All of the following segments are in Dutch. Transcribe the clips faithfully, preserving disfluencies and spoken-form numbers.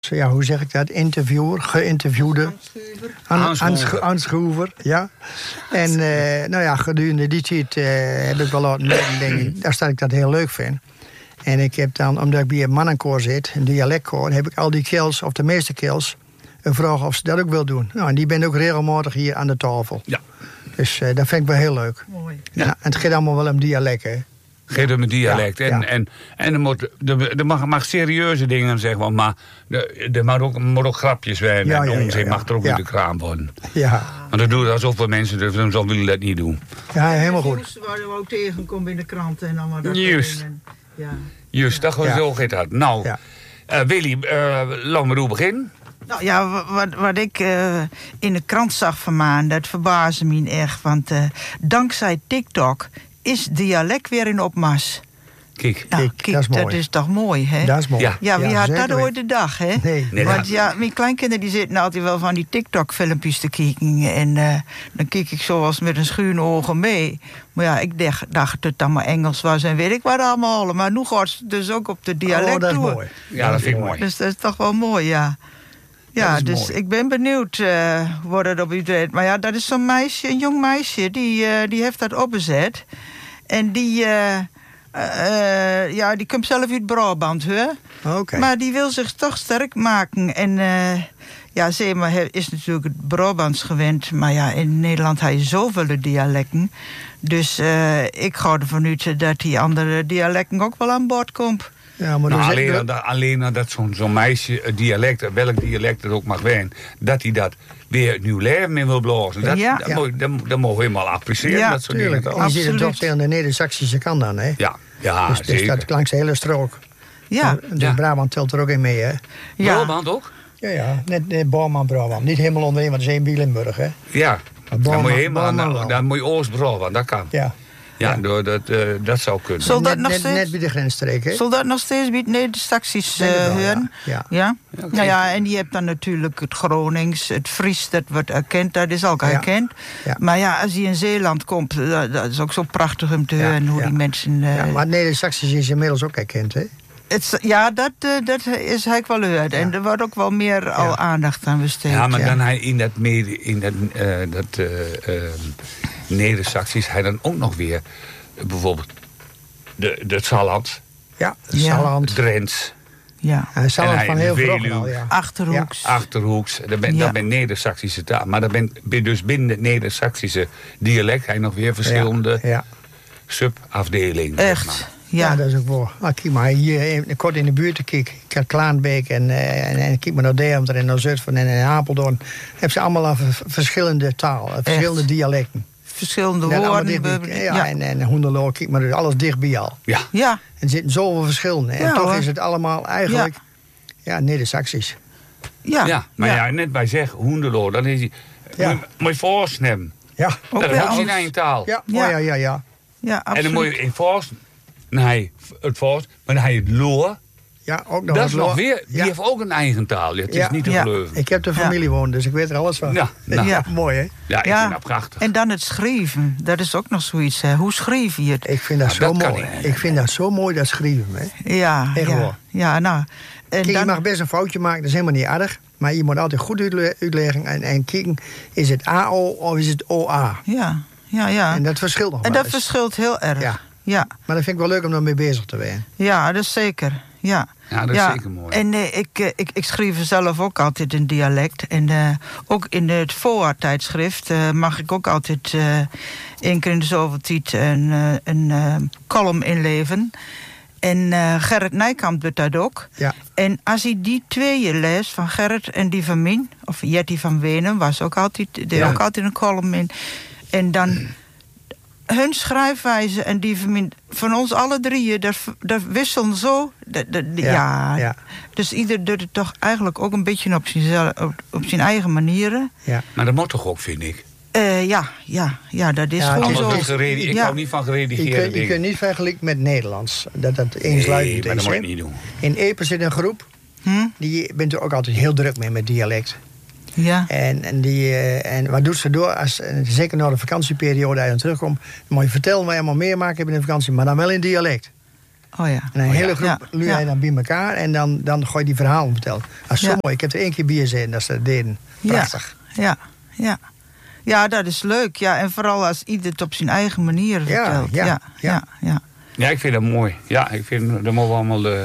ja, hoe zeg ik dat? Interviewer, geïnterviewde. Aanschuiver. Aanschuiver, ja. En uh, nou ja, gedurende die tijd uh, heb ik wel laten merken, denk ik, dat ik dat heel leuk vind. En ik heb dan, omdat ik bij een mannenkoor zit, een dialectkoor, heb ik al die kills, of de meeste kills, een vraag of ze dat ook wil doen. Nou, en die ben ook regelmatig hier aan de tafel. Ja. Dus uh, dat vind ik wel heel leuk. Mooi. Ja, en het gaat allemaal wel om dialect, hè. Geef hem een dialect. Ja, en, ja. en, en er, moet, er, er mag, mag serieuze dingen zeggen, maar er, er mag, ook, moet ook grapjes zijn. Ja, en ja, onzin ja, ja. mag er ook ja. uit de kraan worden. Ja. Maar dat doet alsof we mensen, dus zo willen dat niet doen. Ja, helemaal goed. Waar we ook tegenkomen in de krant en allemaal dat. Juist. En, ja. Juist, dat ja. zo gaat dat. Nou, ja. uh, Willy, uh, laten we doen beginnen. Nou ja, wat, wat ik uh, in de krant zag vanmorgen, dat verbaasde me echt. Want uh, dankzij TikTok is dialect weer in opmars. Kijk, nou, kijk, kijk dat is mooi. Dat is toch mooi, hè? Dat is mooi. Ja, ja wie ja, had dat ooit de dag, hè? Nee. nee Want ja, mijn kleinkinderen die zitten altijd wel van die TikTok-filmpjes te kijken. En uh, dan kijk ik zoals met een schuine ogen mee. Maar ja, ik dacht, dacht dat het allemaal Engels was en weet ik wat allemaal. Maar nu gaat het dus ook op de dialect oh, dat is toe. mooi. Ja, dat, dat vind ik mooi. Dus dat is toch wel mooi, ja. Ja, dus mooi. Ik ben benieuwd uh, wat het op u deed. Maar ja, dat is zo'n meisje, een jong meisje, die, uh, die heeft dat opgezet. En die, uh, uh, ja, die komt zelf uit Brabant, hè? Okay. Maar die wil zich toch sterk maken. En uh, ja, zeg maar, hij is natuurlijk het Brabants gewend. Maar ja, in Nederland heb je zoveel dialecten. Dus uh, ik ga ervan uit dat die andere dialecten ook wel aan boord komt. Ja, maar nou, alleen, dat, dat, alleen dat zo'n zo'n meisje, het dialect, welk dialect het ook mag zijn, dat hij dat weer het nieuw leven in wil blazen. Dat, ja. dat, ja. moet, dat, dat mogen we helemaal appreciëren. Ja, dat soort tuurlijk. dingen. En je zit toch tegen de Neder-Saxische kant dan, hè? Ja, ja dus, zeker. Dus dat langs de hele strook. Ja. Dus ja. Brabant telt er ook in mee, hè? Ja. Brabant ook? Ja, ja. Net, net Borman, Brabant. Niet helemaal onderin, want het is één Bielenburg, hè? Ja. Borman, dan moet je helemaal Borman, naar, dan moet je Oost-Brabant, dat kan. Ja. Ja, ja. Dat, uh, dat zou kunnen. Zal dat net, nog net, steeds, net bij de grensstreek, hè? Zal dat nog steeds bij het Neder-Saxisch uh, hören? Ja. ja? ja? Nou ja, en je hebt dan natuurlijk het Gronings, het Fries, dat wordt erkend, dat is ook erkend. Ja. Ja. Maar ja, als je in Zeeland komt, dat, dat is ook zo prachtig om te ja. horen hoe ja. die mensen... Uh, ja, maar het Neder-Saxisch is inmiddels ook erkend, hè? Het, ja, dat, uh, dat is hij wel gehoord. Ja. En er wordt ook wel meer ja. al aandacht aan besteed. Ja, maar ja. dan hij in dat, mede, in dat, uh, dat uh, uh, Neder-Saxisch, hij dan ook nog weer... bijvoorbeeld de, de Salland. Ja, de Salland. Ja. Drents. Ja. En Salland van heel vroeg al, ja. Achterhoeks. Ja. Achterhoeks. Dat ben, ja. ben Neder-Saxische taal. Maar dat ben, ben dus binnen het Neder-Saxische dialect... heb je nog weer verschillende ja. Ja. subafdelingen. Echt, zeg maar. Ja. ja, dat is ook waar. Ah, kijk maar, hier kort in de buurt, kijk, ik had Klaanbeek en, en, en kijk maar naar Deventer en naar Zutphen en in Apeldoorn. Hebben ze allemaal een verschillende taal, verschillende dialecten. Verschillende woorden. Ja, ja, en, en Hoenderloo, kijk maar, alles dichtbij al. Ja. ja. En er zitten zoveel verschillen. En ja, toch hoor. Is het allemaal eigenlijk, ja, ja Neder-Saxisch. Ja. ja, maar ja, ja net bij zeggen Hoenderloo, dan is hij, ja. moet je voorsnem. Ja. Dat is ook zijn eigen taal. Ja, ja, ja, ja. ja. ja en dan moet je in Voors, dan heb je het Voors, maar dan heb je het Loor. Ja, ook nog dat is nog loor. weer, die ja. heeft ook een eigen taal. Het is ja. niet te ja. geloven. Ik heb de familie ja. wonen, dus ik weet er alles van. Ja, nou. ja. Mooi, hè? Ja, ik ja. vind dat prachtig. En dan het schrijven, dat is ook nog zoiets. Hè. Hoe schreef je het? Ik vind dat nou, zo dat mooi. Ik, ik vind dat zo mooi, dat schrijven, hè? Ja, echt ja. wel. Ja, nou. En kijk, dan... je mag best een foutje maken, dat is helemaal niet erg. Maar je moet altijd goed uitle uitleggen en, en kijken, is het A O of is het O A? Ja, ja, ja. En dat verschilt nog En wel dat eens. verschilt heel erg. Ja. ja. Maar dat vind ik wel leuk om daarmee bezig te zijn. Ja, dat is zeker. Ja. Ja, dat is ja. zeker mooi. En uh, ik, uh, ik, ik schreef zelf ook altijd een dialect. En uh, ook in het V O A-tijdschrift uh, mag ik ook altijd uh, één keer in de zoveel tijd een, uh, een uh, column inleveren. En uh, Gerrit Nijkamp doet dat ook. Ja. En als hij die tweeën leest, van Gerrit en die van Mien... of Jetty van Wenen, was ook altijd, deed ja. ook altijd een column in. En dan... hun schrijfwijze en die van, van ons alle drieën, dat, dat wisselen zo. Dat, dat, ja, ja. ja. Dus ieder doet het toch eigenlijk ook een beetje op zijn, op, op zijn eigen manieren. Ja. Maar dat moet toch ook, vind ik? Uh, ja, ja, ja, dat is ja, gewoon zo. Is geredi- ik ja. hou niet van geredigeerde je kunt, dingen. Je kunt niet vergelijken met Nederlands. Dat dat eensluidend nee, is. maar dat moet je niet doen. In Epe zit een groep. Hm? Die bent er ook altijd heel druk mee met dialect. Ja. En, en, die, uh, en wat doet ze door? Als, zeker na de vakantieperiode als je terugkomt. Dan moet je vertellen wat je allemaal meemaken hebt in de vakantie. Maar dan wel in dialect. Oh ja. En een oh, hele ja. groep ja. lui ja. je dan bij elkaar en dan, dan gooi je die verhalen vertellen. Dat is zo Ja. mooi. Ik heb er één keer bij gezeten dat ze dat deden. Prachtig. Ja, ja, ja. Ja, dat is leuk. Ja, en vooral als ieder het op zijn eigen manier vertelt. Ja, ja, ja. ja. ja. Ja, ik vind dat mooi. Ja, ik vind dat mogen we allemaal... Uh...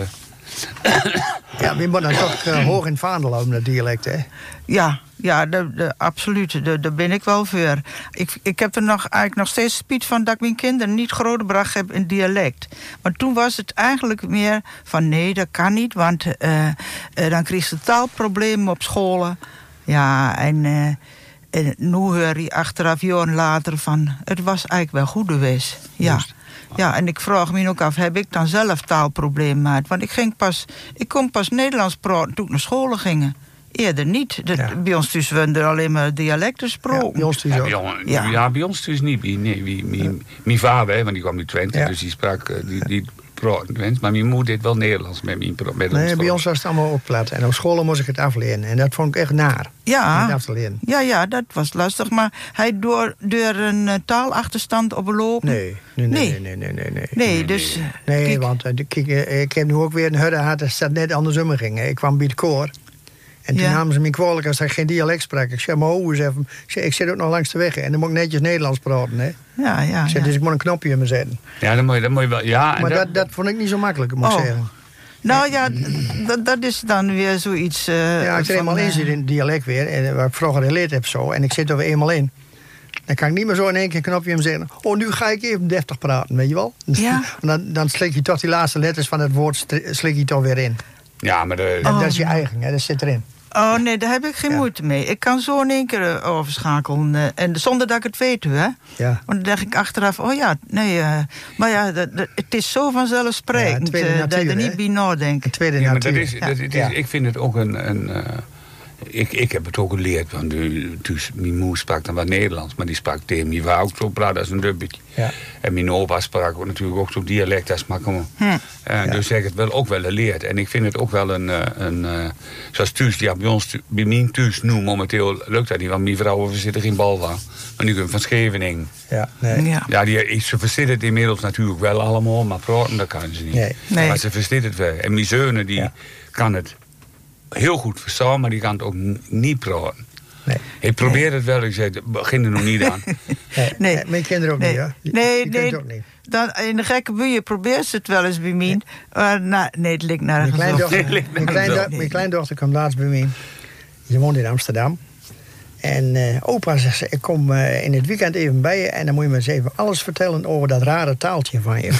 Ja, we moeten dan toch uh, hoog in het vaandel houden, dat dialect, hè? Ja, ja de, de, absoluut. Daar de, ben ik wel voor. Ik, ik heb er nog, eigenlijk nog steeds spijt van dat ik mijn kinderen niet grootgebracht heb in dialect. Maar toen was het eigenlijk meer van nee, dat kan niet. Want uh, uh, dan kreeg ze taalproblemen op scholen. Ja, en, uh, en nu hoor je achteraf jaren later van... het was eigenlijk wel goed geweest. Ja. Just. Ja, en ik vraag me ook af, heb ik dan zelf taalproblemen gehad? Want ik, ging pas, ik kon pas Nederlands praten toen ik naar school ging. Eerder niet. Dat, Ja. Bij ons thuis werden er alleen maar dialecten gesproken. Ja, bij ons thuis Ja, ook. bij, ons- Ja. ja, bij ons dus niet. Nee, wie, wie, mijn vader, hè, want die kwam uit Twente, Ja. dus die sprak... uh, Die, die praatte Twents, maar mijn moeder deed wel Nederlands met, mijn, pro- met Nee, ons. bij ons was het allemaal ook plat. En op school moest ik het afleren. En dat vond ik echt naar. Om Ja, het af te leren. ja, ja, dat was lastig. Maar hij door, door een uh, taalachterstand opgelopen. Nee, nee, nee, Nee. nee, nee, nee. nee. Nee, dus... uh, Nee, kijk, want uh, kijk, uh, ik heb nu ook weer een hudde gehad dat het net andersom ging. Ik kwam bij het koor. En toen Ja. namen ze me kwalijk als ik geen dialect sprak. Ik zei, maar hoe eens even. Ik, zei, ik zit ook nog langs de weg. En dan moet ik netjes Nederlands praten. Hè. Ja, ja, Ik zei, ja. dus ik moet een knopje in me zetten. Ja, dat moet je, dat moet je wel... Ja, en Maar dat, dat, dat vond ik niet zo makkelijk, moet ik Oh. zeggen. Nou ja, dat, dat is dan weer zoiets... Uh, Ja, als je er van, eenmaal in uh, zit in het dialect weer, en waar ik vroeger geleerd heb zo, en ik zit er weer eenmaal in, dan kan ik niet meer zo in één keer een knopje hem zeggen, oh, nu ga ik even deftig praten, weet je wel? Ja. dan, dan slik je toch die laatste letters van het woord, stri- slik je toch weer in. ja, maar de, Dat, Oh. dat is je eigen, hè? Dat zit erin. Oh nee, daar heb ik geen Ja. moeite mee. Ik kan zo in één keer uh, overschakelen. uh, en zonder dat ik het weet, hè. Ja. Want dan dacht ik achteraf, oh ja, nee, uh, maar ja, dat, dat- het is zo vanzelfsprekend Ja, tweede uh, dat je natuur, er niet hè? bij nadenkt. Een tweede ja, maar dat natuur. is, dat, het is, Ja. ik vind het ook een... een uh, ik, ik heb het ook geleerd, want de, dus mijn moeder sprak dan wat Nederlands, maar die sprak tegen mijn vrouw ook zo praat als een dubbeltje. Ja. En mijn opa sprak ook natuurlijk ook zo dialect als maar kom. Hm. Uh, Ja. Dus ik heb het wel ook wel geleerd. En ik vind het ook wel een... uh, een uh, zoals thuis, ja, bij ons, thu- bij mijn thuis nu momenteel lukt dat niet, want mijn vrouw zit er geen bal van. Maar nu komt van Scheveningen. Ja, nee. Ja. Ja, die, ze verstaat het inmiddels natuurlijk wel allemaal, maar praten dat kan ze niet. Nee. Nee. Maar ze verstaat het wel. En mijn zoon die Ja. kan het heel goed verstaan, maar die kan het ook n- niet praten. Nee. Ik probeer het wel, ik zeg, begin er nog niet aan. Nee. Nee. Nee, mijn kinderen ook Nee. niet, hoor. Die, Nee, die kunnen nee. het ook niet. Dan, in de gekke buien probeert ze het wel eens bij mij. Maar nou, nee, het ligt Mijn nergens op. kleindochter, Nee, ligt mijn, nergens kleindochter, op. mijn kleindochter kwam laatst bij mij. Ze woont in Amsterdam. En eh, opa zegt ze, ik kom eh, in het weekend even bij je... en dan moet je me eens even alles vertellen over dat rare taaltje van je.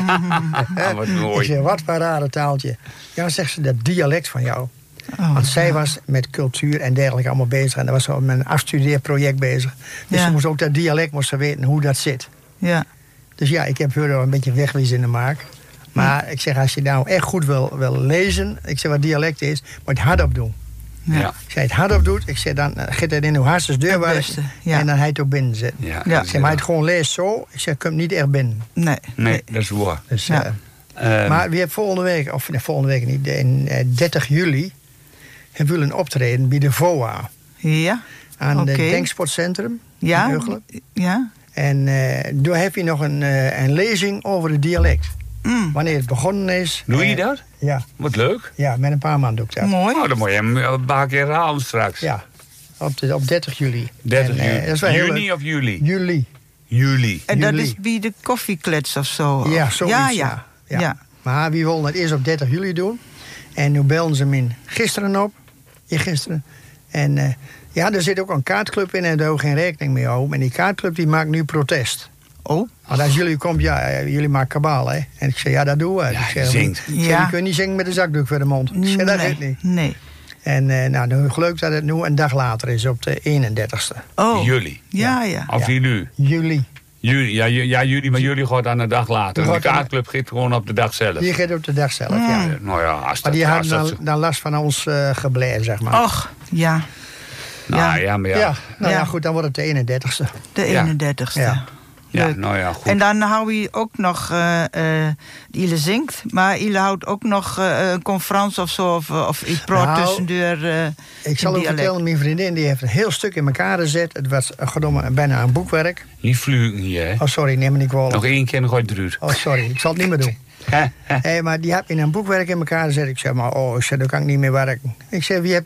Ah, wat Ik mooi. zeg, wat voor rare taaltje? Ja, zegt ze, dat dialect van jou. Oh, Want zij ja. was met cultuur en dergelijke allemaal bezig. En daar was ze met een afstudeerproject bezig. Dus Ja. ze moest ook dat dialect moest ze weten hoe dat zit. Ja. Dus ja, ik heb haar er een beetje wegwezen in de maak. Maar ik zeg, als je nou echt goed wil, wil lezen... ik zeg wat dialect is, moet je het hardop doen. Ja. Ja. Als jij het hardop doet, ik zeg, dan uh, gaat het in uw hartstikke deur Het werken. beste, ja. En dan hij het ook binnen zitten. Ja, Ja. Ik zeg, maar hij het gewoon leest zo, ik zeg, komt niet echt binnen. Nee. Nee, dat is waar. Dus, Ja. eh, Ehm, maar we hebben volgende week, of nee, volgende week niet, in uh, dertig juli... hebben we een optreden bij de V O A. Ja. Aan Oké. het Denksportcentrum in Ja. Heugelen. Ja. En uh, daar heb je nog een, uh, een lezing over het dialect. Mm. Wanneer het begonnen is. Doe je eh, dat? Ja, Wat leuk. ja, met een paar maanden doe ik dat. Mooi. Oh, dan moet je hem een paar keer herhalen straks. Ja, op, de, op dertig juli. dertig En, eh, juli. dat is wel heel Juni leuk. of juli? Juli. Juli. En dat Juli. is bij de koffieklets of zo? Ja, of- zoiets. Ja, Ja, ja. ja. ja. Maar wie wilden het eerst op dertig juli doen. En nu belden ze me in gisteren op. Gisteren. En uh, ja, er zit ook een kaartclub in en daar ook geen rekening mee houden. En die kaartclub die maakt nu protest. Oh. Want als jullie komt, ja, jullie maken kabaal, hè. En ik zei, ja, dat doen we. Ja, ik je zeg, zingt. Ik zeg, Ja. je kunt niet zingen met een zakdoek voor de mond. Ik zei, dat nee. gaat niet. Nee. En uh, nou, dan geluk dat het nu een dag later is, op de eenendertigste Oh. Juli. Ja, ja. Of Ja. juli. juli. Juli. Ja, ju- ja, jullie, maar jullie gaat dan een dag later. Die De gaat dan- kaartclub gaat gewoon op de dag zelf. Die gaat op de dag zelf, ja. Ja, nou ja, als Maar dat, die als hadden dat dan, zo- dan last van ons uh, gebleven, zeg maar. Och, ja. Nou ja. ja, maar ja. ja. Ja, nou ja. Ja. goed, dan wordt het de eenendertigste. De Ja. eenendertigste. Ja. Leuk. nou ja, goed. En dan hou je ook nog, uh, uh, Ile zingt, maar Ile houdt ook nog uh, een conferentie of zo, of, of iets praat Nou, tussendoor. Uh, Ik zal ook vertellen, mijn vriendin die heeft een heel stuk in elkaar gezet. Het was uh, genomen bijna een boekwerk. Niet vlugen hier, hè. Oh, sorry, neem me niet kwalijk. Nog één keer nog uit eruit. Oh, sorry, ik zal het niet meer doen. hey, maar die had in een boekwerk in elkaar gezet. Ik zeg maar, oh, ik zeg, daar kan ik niet meer werken. Ik zeg, wie heb